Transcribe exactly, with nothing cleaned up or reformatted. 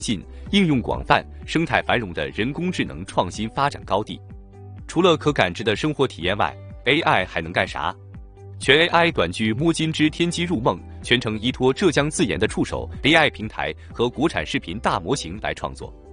进、应用广泛、生态繁荣的人工智能创新发展高地。除了可感知的生活体验外 ，A I 还能干啥？全 A I 短剧《摸金之天机入梦》全程依托浙江自研的触手 A I 平台和国产视频大模型来创作。